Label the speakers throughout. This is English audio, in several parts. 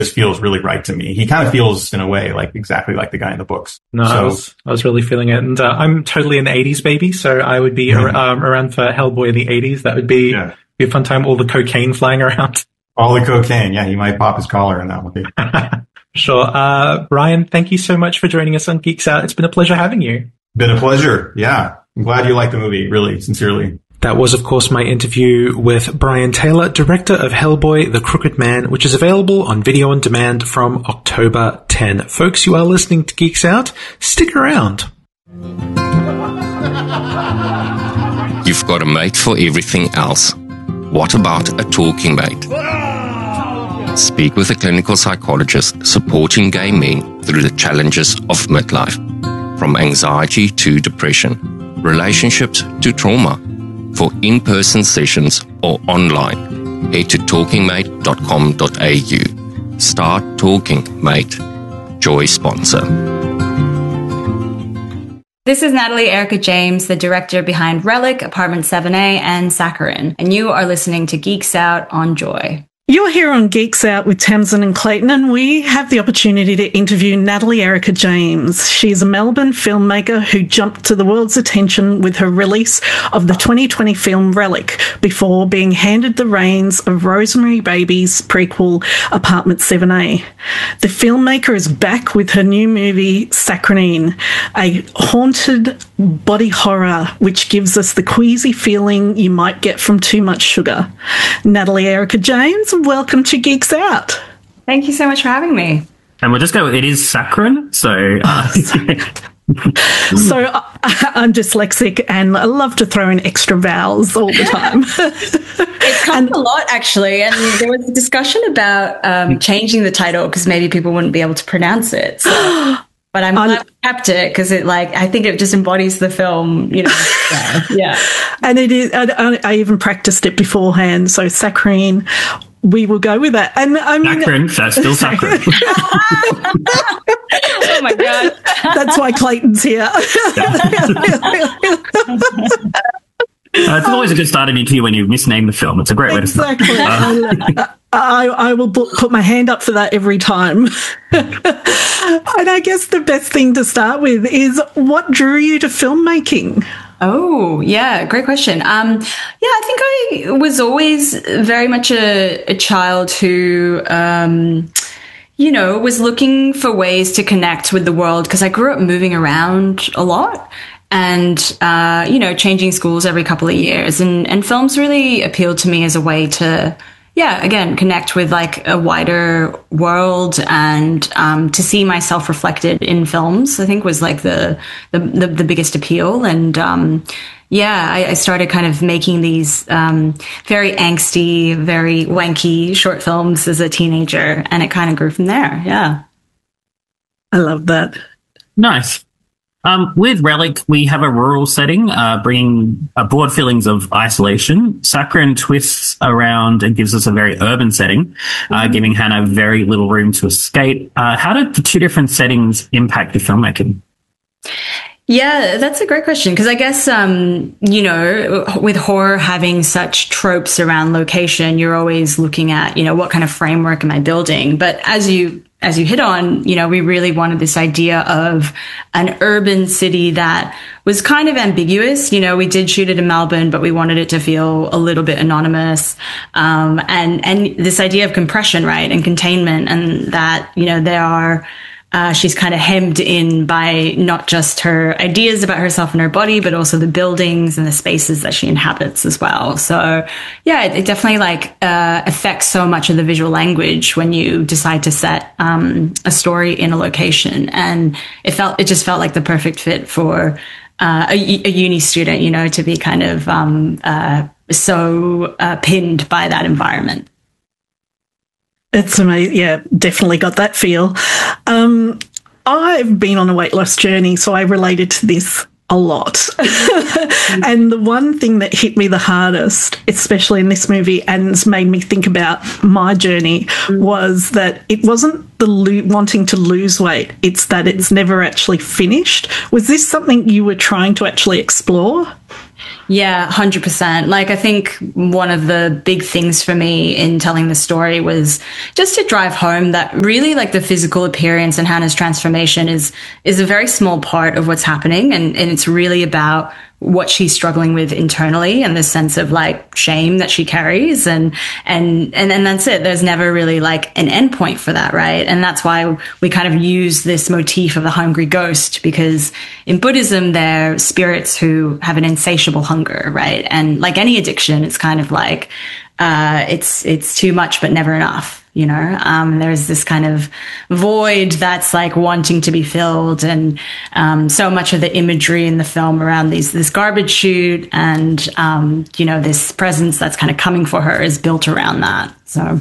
Speaker 1: just feels really right to me. He kind of feels, in a way, like exactly like the guy in the books.
Speaker 2: No, I was really feeling it. And I'm totally an 80s baby, so I would be around for Hellboy in the 80s. That would be a fun time. All the cocaine flying around.
Speaker 1: All the cocaine. Yeah, he might pop his collar in that one.
Speaker 2: Sure. Ryan, thank you so much for joining us on Geeks Out. It's been a pleasure having you.
Speaker 1: Been a pleasure. Yeah. I'm glad you liked the movie, really, sincerely.
Speaker 2: That was, of course, my interview with Brian Taylor, director of Hellboy, The Crooked Man, which is available on video on demand from October 10. Folks, you are listening to Geeks Out. Stick around.
Speaker 3: You've got a mate for everything else. What about a talking mate? Speak with a clinical psychologist supporting gay men through the challenges of midlife, from anxiety to depression, relationships to trauma. For in-person sessions or online, head to talkingmate.com.au. Start talking, mate. Joy sponsor.
Speaker 4: This is Natalie Erica James, the director behind Relic, Apartment 7A, and Saccharin, and you are listening to Geeks Out on Joy.
Speaker 5: You're here on Geeks Out with Tamsin and Clayton, and we have the opportunity to interview Natalie Erica James. She's a Melbourne filmmaker who jumped to the world's attention with her release of the 2020 film Relic before being handed the reins of Rosemary Baby's prequel Apartment 7A. The filmmaker is back with her new movie Saccharin, a haunted body horror which gives us the queasy feeling you might get from too much sugar. Natalie Erica James, welcome to Geeks Out.
Speaker 4: Thank you so much for having me.
Speaker 6: And we'll just go, it is Saccharin, so...
Speaker 5: So I'm dyslexic and I love to throw in extra vowels all the time.
Speaker 4: It comes a lot, actually, and there was a discussion about changing the title because maybe people wouldn't be able to pronounce it. So. But I'm glad we kept it because I think it just embodies the film, you know. Yeah. And it is.
Speaker 5: I even practiced it beforehand. So Saccharin, we will go with that. And I mean,
Speaker 6: Saccharin, that's still Saccharin.
Speaker 4: Oh my god,
Speaker 5: that's why Clayton's here.
Speaker 6: It's always a good start of an interview when you misname the film. It's a great way to start.
Speaker 5: Exactly. I will put my hand up for that every time. And I guess the best thing to start with is what drew you to filmmaking?
Speaker 4: Oh, yeah, great question. I think I was always very much a child who, was looking for ways to connect with the world because I grew up moving around a lot. And, changing schools every couple of years. And films really appealed to me as a way to, again, connect with like a wider world and to see myself reflected in films, I think was like the biggest appeal. And I started kind of making these very angsty, very wanky short films as a teenager. And it kind of grew from there. Yeah.
Speaker 5: I love that.
Speaker 6: Nice. With Relic, we have a rural setting, bringing broad feelings of isolation. Saccharin twists around and gives us a very urban setting, giving Hannah very little room to escape. How did the two different settings impact the filmmaking?
Speaker 4: Yeah, that's a great question because I guess, with horror having such tropes around location, you're always looking at, what kind of framework am I building? But as you hit on, we really wanted this idea of an urban city that was kind of ambiguous. We did shoot it in Melbourne, but we wanted it to feel a little bit anonymous. And this idea of compression, right, and containment, and that, there are, she's kind of hemmed in by not just her ideas about herself and her body, but also the buildings and the spaces that she inhabits as well. So yeah, it definitely affects so much of the visual language when you decide to set a story in a location. And it just felt like the perfect fit for a uni student, to be kind of so pinned by that environment.
Speaker 5: It's amazing. Yeah, definitely got that feel. I've been on a weight loss journey, so I related to this a lot. And the one thing that hit me the hardest, especially in this movie, and has made me think about my journey, was that it wasn't the wanting to lose weight, it's that it's never actually finished. Was this something you were trying to actually explore?
Speaker 4: Yeah, 100%. Like, I think one of the big things for me in telling the story was just to drive home that really, like, the physical appearance and Hannah's transformation is a very small part of what's happening. And it's really about what she's struggling with internally and the sense of like shame that she carries. And that's it. There's never really like an endpoint for that. Right. And that's why we kind of use this motif of the hungry ghost, because in Buddhism, they're spirits who have an insatiable hunger. Right. And like any addiction, it's kind of like, it's too much, but never enough. You know, there's this kind of void that's like wanting to be filled. And, so much of the imagery in the film around this garbage chute and, you know, this presence that's kind of coming for her is built around that. So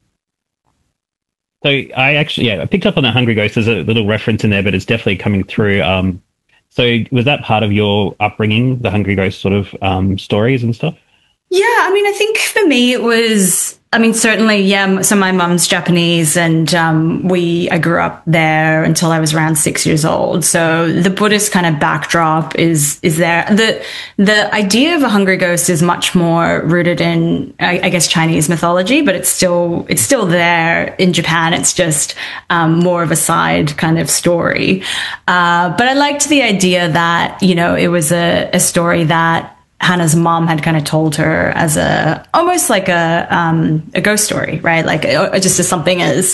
Speaker 7: I picked up on the Hungry Ghost. There's a little reference in there, but it's definitely coming through. So was that part of your upbringing, the Hungry Ghost sort of, stories and stuff?
Speaker 4: Yeah, I mean, I think for me it was, I mean, certainly, yeah. So my mum's Japanese, and I grew up there until I was around 6 years old. So the Buddhist kind of backdrop is there. The idea of a hungry ghost is much more rooted in, I guess, Chinese mythology, but it's still there in Japan. It's just more of a side kind of story. But I liked the idea that, you know, it was a story that Hannah's mom had kind of told her as almost like a ghost story, right? Like just as something as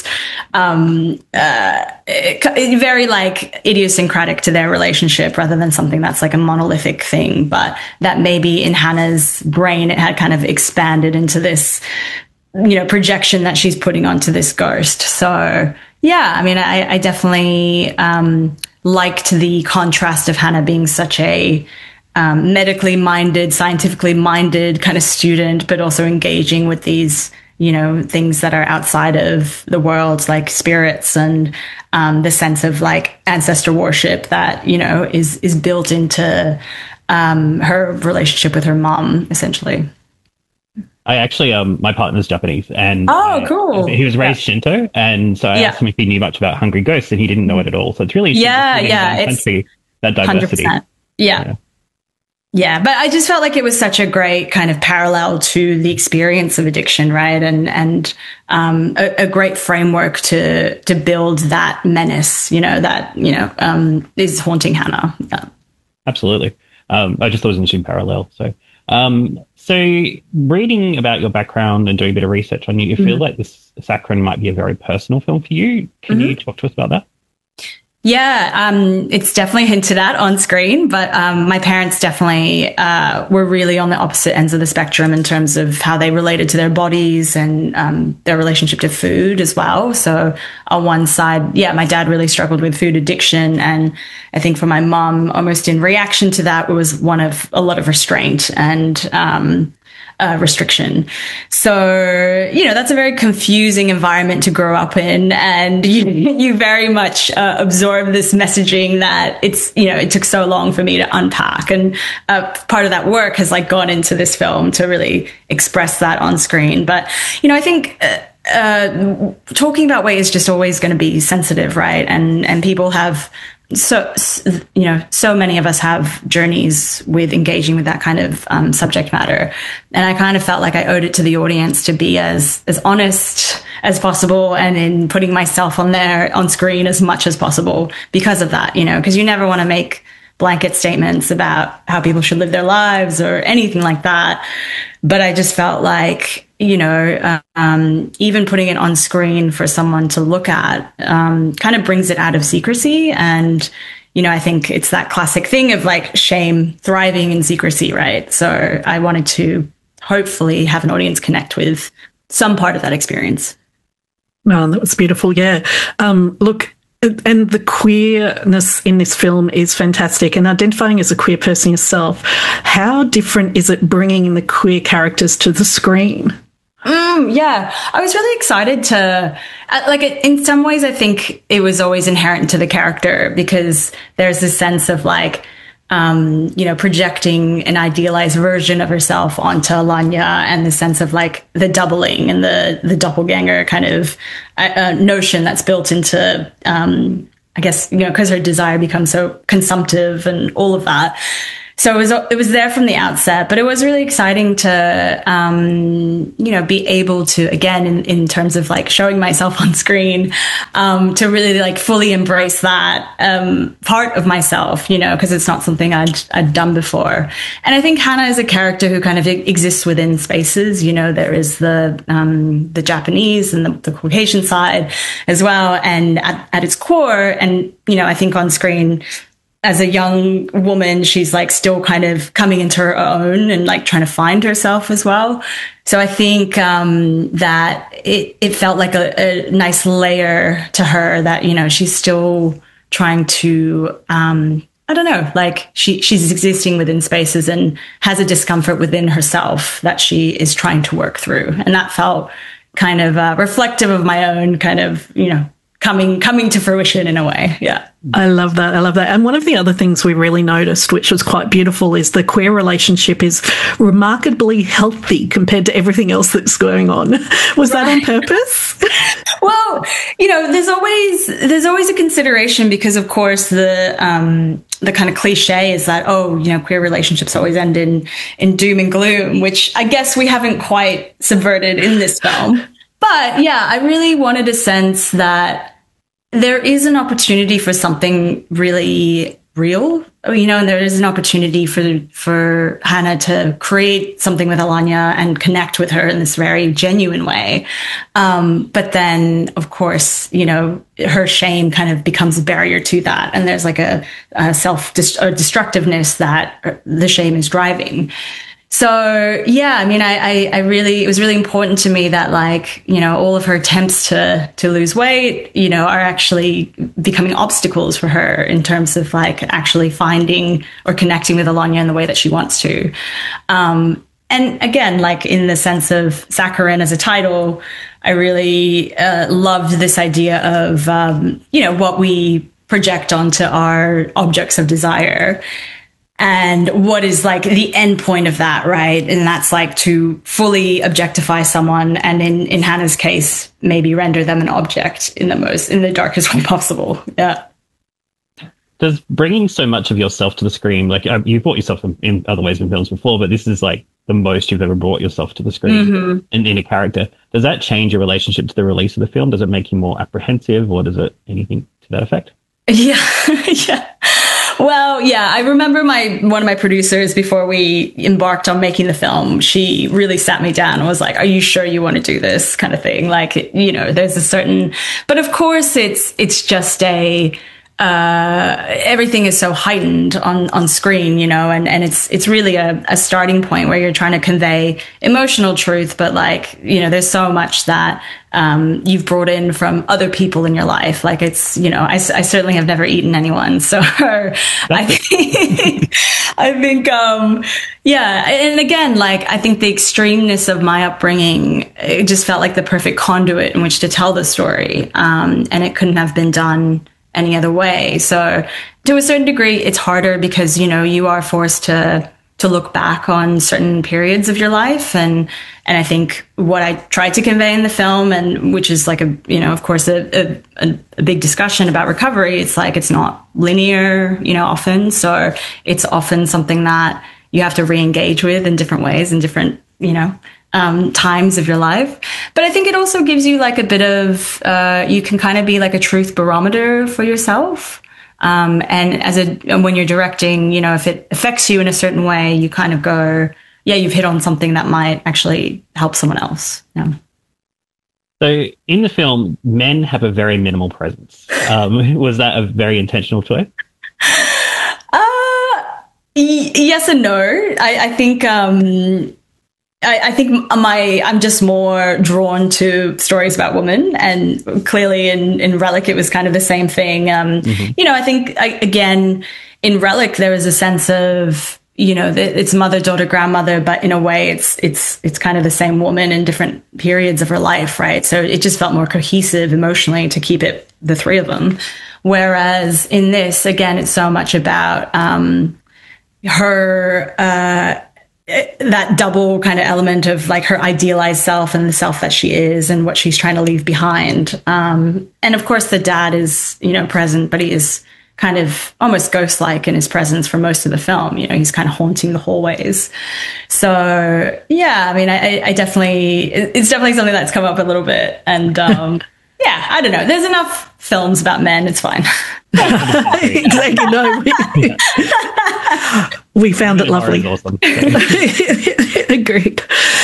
Speaker 4: very like idiosyncratic to their relationship, rather than something that's like a monolithic thing, but that maybe in Hannah's brain it had kind of expanded into this, you know, projection that she's putting onto this ghost. So yeah, I mean, I definitely liked the contrast of Hannah being such a medically minded, scientifically minded kind of student, but also engaging with these, you know, things that are outside of the world, like spirits and the sense of like ancestor worship that, you know, is built into her relationship with her mom, essentially.
Speaker 7: I actually, my partner's Japanese, and
Speaker 4: cool.
Speaker 7: He was raised Shinto, and so I asked him if he knew much about hungry ghosts, and he didn't know it at all. So it's really
Speaker 4: it's
Speaker 7: that diversity.
Speaker 4: 100%. Yeah, but I just felt like it was such a great kind of parallel to the experience of addiction, right? And a great framework to build that menace, you know, that, you know, is haunting Hannah. Yeah.
Speaker 7: Absolutely. I just thought it was an interesting parallel. So reading about your background and doing a bit of research on you, you feel like this Sakharine might be a very personal film for you. Can you talk to us about that?
Speaker 4: Yeah, it's definitely hinted at on screen, but my parents definitely were really on the opposite ends of the spectrum in terms of how they related to their bodies and their relationship to food as well. So on one side, yeah, my dad really struggled with food addiction, and I think for my mom, almost in reaction to that, it was one of a lot of restraint and restriction. So, you know, that's a very confusing environment to grow up in. And you very much absorb this messaging that it's, you know, it took so long for me to unpack. And part of that work has like gone into this film to really express that on screen. But, you know, I think talking about weight is just always going to be sensitive, right? And people have so many of us have journeys with engaging with that kind of subject matter. And I kind of felt like I owed it to the audience to be as honest as possible, and in putting myself on screen as much as possible because of that, you know, because you never want to make blanket statements about how people should live their lives or anything like that. But I just felt like, you know, even putting it on screen for someone to look at kind of brings it out of secrecy. And, you know, I think it's that classic thing of like shame thriving in secrecy, right? So I wanted to hopefully have an audience connect with some part of that experience.
Speaker 5: Oh, that was beautiful. Yeah. Look, and the queerness in this film is fantastic. And identifying as a queer person yourself, how different is it bringing the queer characters to the screen?
Speaker 4: Yeah, I was really excited to, like, in some ways, I think it was always inherent to the character, because there's this sense of like, you know, projecting an idealized version of herself onto Alanya, and the sense of like the doubling and the doppelganger kind of notion that's built into, I guess, you know, because her desire becomes so consumptive and all of that. So it was there from the outset, but it was really exciting to, be able to, again, in terms of like showing myself on screen, to really like fully embrace that, part of myself, because it's not something I'd done before. And I think Hannah is a character who kind of exists within spaces. There is the Japanese and the Caucasian side as well. And at its core, and, I think on screen, as a young woman, she's like still kind of coming into her own and like trying to find herself as well. So I think that it felt like a nice layer to her that, she's still trying to, I don't know, like she's existing within spaces and has a discomfort within herself that she is trying to work through. And that felt kind of reflective of my own kind of, coming to fruition in a way. Yeah.
Speaker 5: I love that. And one of the other things we really noticed, which was quite beautiful, is the queer relationship is remarkably healthy compared to everything else that's going on. Was that on purpose?
Speaker 4: Well, there's always a consideration because, of course, the kind of cliche is that, queer relationships always end in doom and gloom, which I guess we haven't quite subverted in this film. But yeah, I really wanted a sense that there is an opportunity for something really real, and there is an opportunity for Hannah to create something with Alanya and connect with her in this very genuine way. But then, of course, her shame kind of becomes a barrier to that. And there's like a self-destructiveness that the shame is driving. So, yeah, I mean, it was really important to me that all of her attempts to lose weight, are actually becoming obstacles for her in terms of actually finding or connecting with Alanya in the way that she wants to. And again, in the sense of Sakharine as a title, I really loved this idea of, what we project onto our objects of desire. And what is the end point of that, right? And that's to fully objectify someone, and in Hannah's case, maybe render them an object in the darkest way possible. Yeah.
Speaker 7: Does bringing so much of yourself to the screen, you've brought yourself in other ways in films before, but this is the most you've ever brought yourself to the screen in a character. Does that change your relationship to the release of the film? Does it make you more apprehensive, or does it anything to that effect?
Speaker 4: Yeah, yeah. Well, yeah, I remember one of my producers before we embarked on making the film, she really sat me down and was like, "Are you sure you want to do this?" kind of thing. There's a certain, but of course it's just everything is so heightened on screen, and it's really a starting point where you're trying to convey emotional truth, but there's so much that you've brought in from other people in your life. I certainly have never eaten anyone, so I think yeah, and again, I think the extremeness of my upbringing, it just felt like the perfect conduit in which to tell the story, and it couldn't have been done any other way. So to a certain degree, it's harder because, you are forced to look back on certain periods of your life. And I think what I tried to convey in the film, and which is of course, a big discussion about recovery. It's not linear, often. So it's often something that you have to re-engage with in different ways, in different, times of your life. But I think it also gives you a bit of, you can kind of be a truth barometer for yourself. And when you're directing, if it affects you in a certain way, you kind of go, yeah, you've hit on something that might actually help someone else. Yeah.
Speaker 7: So in the film, men have a very minimal presence. Was that a very intentional choice?
Speaker 4: Yes and no. I think, I think I'm just more drawn to stories about women, and clearly in Relic it was kind of the same thing. I think again in Relic there was a sense of it's mother, daughter, grandmother, but in a way it's kind of the same woman in different periods of her life, right? So it just felt more cohesive emotionally to keep it the three of them. Whereas in this, again, it's so much about her. That double kind of element of her idealized self and the self that she is and what she's trying to leave behind. And of course the dad is, present, but he is kind of almost ghost-like in his presence for most of the film. You know, he's kind of haunting the hallways. So yeah, I mean, I definitely, it's definitely something that's come up a little bit. And yeah, I don't know. There's enough films about men. It's fine.
Speaker 5: Exactly. No, we found it lovely.
Speaker 7: Awesome.
Speaker 5: Agreed.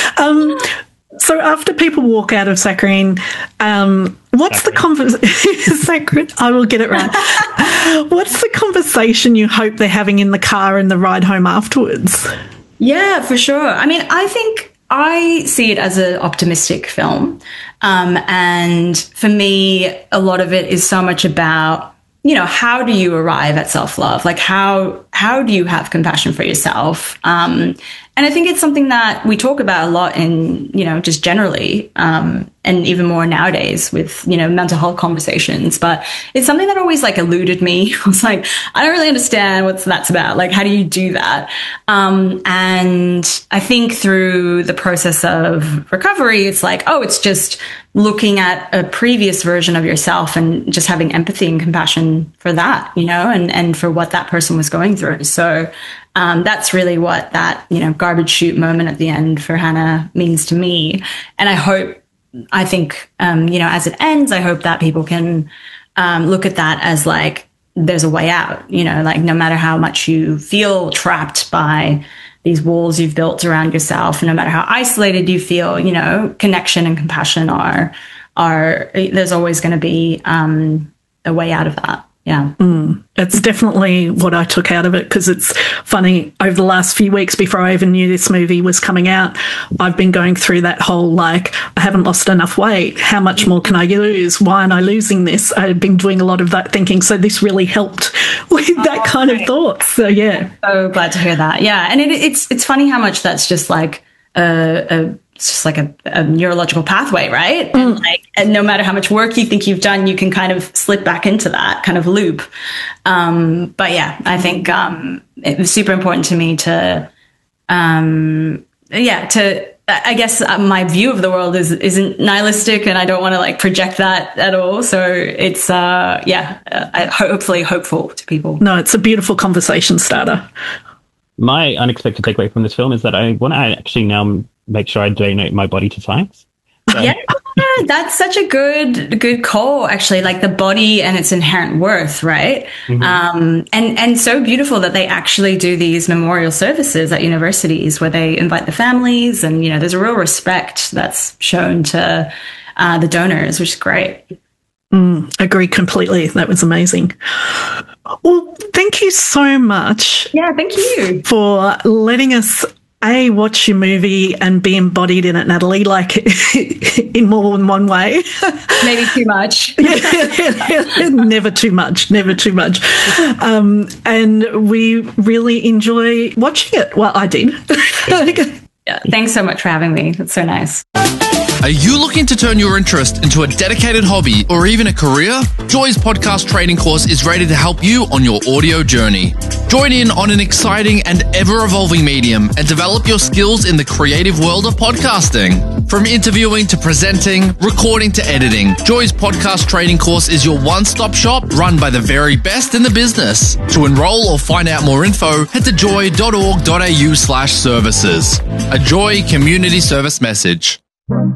Speaker 5: So after people walk out of Saccharine, what's the conversation? I will get it right. What's the conversation you hope they're having in the car and the ride home afterwards?
Speaker 4: Yeah, for sure. I mean, I think I see it as an optimistic film. And for me, a lot of it is so much about, you know, how do you arrive at self-love? Like how do you have compassion for yourself? And I think it's something that we talk about a lot in, you know, just generally, and even more nowadays with, you know, mental health conversations. But it's something that always like eluded me. I was like, I don't really understand what that's about. Like, how do you do that? And I think through the process of recovery, it's like, oh, it's just looking at a previous version of yourself and just having empathy and compassion for that, you know, and for what that person was going through. So that's really what that, you know, garbage chute moment at the end for Hannah means to me. And I think, you know, as it ends, I hope that people can look at that as like, there's a way out, you know, like no matter how much you feel trapped by these walls you've built around yourself, and no matter how isolated you feel, you know, connection and compassion are there's always going to be a way out of that. Yeah.
Speaker 5: It's definitely what I took out of it, because it's funny, over the last few weeks before I even knew this movie was coming out, I've been going through that whole, like, I haven't lost enough weight. How much more can I lose? Why aren't I losing this? I've been doing a lot of that thinking. So this really helped with that kind of thought. So, yeah.
Speaker 4: So glad to hear that. Yeah. And it's funny how much that's just like it's just like a neurological pathway, right? And no matter how much work you think you've done, you can kind of slip back into that kind of loop. But yeah, I think it was super important to me to I guess my view of the world isn't nihilistic, and I don't want to like project that at all. So it's hopefully hopeful to people.
Speaker 5: No, it's a beautiful conversation starter.
Speaker 7: My unexpected takeaway from this film is that I want to actually now make sure I donate my body to science. So.
Speaker 4: Yeah, that's such a good call, actually, like the body and its inherent worth, right? Mm-hmm. And so beautiful that they actually do these memorial services at universities where they invite the families, and, you know, there's a real respect that's shown to the donors, which is great.
Speaker 5: Agree completely. That was amazing. Well, thank you so much.
Speaker 4: Yeah, thank you.
Speaker 5: For letting us watch your movie and be embodied in it, Natalie, like in more than one way.
Speaker 4: Maybe too much.
Speaker 5: Never too much. And we really enjoy watching it. Well, I did.
Speaker 4: Yeah, thanks so much for having me. That's so nice.
Speaker 8: Are you looking to turn your interest into a dedicated hobby or even a career? Joy's podcast training course is ready to help you on your audio journey. Join in on an exciting and ever-evolving medium and develop your skills in the creative world of podcasting. From interviewing to presenting, recording to editing, Joy's podcast training course is your one-stop shop run by the very best in the business. To enroll or find out more info, head to joy.org.au/services. A Joy community service message.